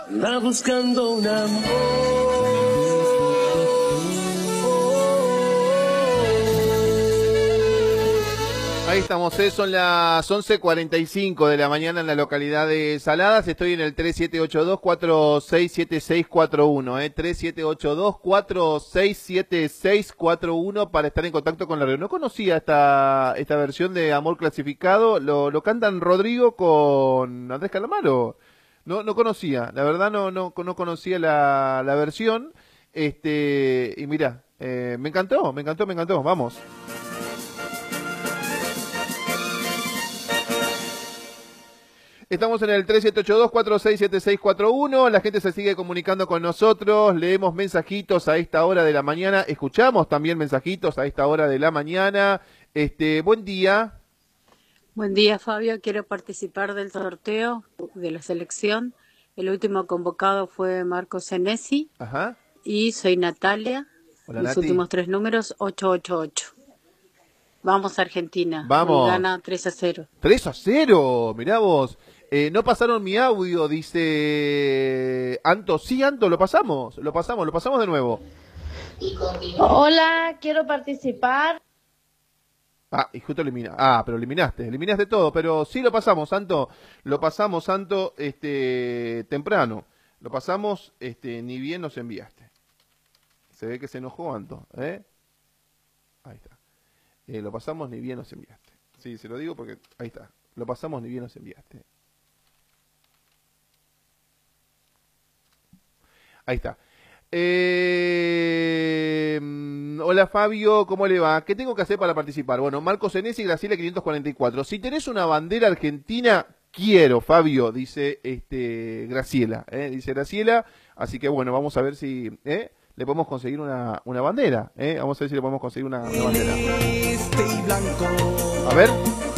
anda buscando un amor. Ahí estamos, son las 11:45 de la mañana en la localidad de Saladas. Estoy en el 3782-467641, 3782-467641 para estar en contacto con la red. No conocía esta versión de Amor Clasificado, lo cantan Rodrigo con Andrés Calamaro. No conocía, la verdad no conocía la versión, y mirá, me encantó, vamos. Estamos en el 3782-467641, la gente se sigue comunicando con nosotros, leemos mensajitos a esta hora de la mañana, escuchamos también mensajitos a esta hora de la mañana. Buen día. Buen día, Fabio. Quiero participar del sorteo de la selección. El último convocado fue Marco Senesi. Ajá. Y soy Natalia. Hola, Los Nati. últimos 3 números, 888. Vamos Argentina. Vamos. Hoy gana 3-0. 3-0, mirá vos. No pasaron mi audio, dice Anto. Sí, Anto, lo pasamos de nuevo. Hola, quiero participar. Y justo pero eliminaste todo, pero sí lo pasamos, Anto, temprano. Lo pasamos, ni bien nos enviaste. Se ve que se enojó Anto, Ahí está. Lo pasamos, ni bien nos enviaste. Sí, se lo digo porque, ahí está. Lo pasamos, ni bien nos enviaste. Ahí está. Hola Fabio, ¿cómo le va? ¿Qué tengo que hacer para participar? Bueno, Marcos Senesi y Graciela 544. Si tenés una bandera argentina, quiero, Fabio, dice Graciela. Dice Graciela. Así que bueno, vamos a ver si le podemos conseguir una bandera. Vamos a ver si le podemos conseguir una bandera. A ver.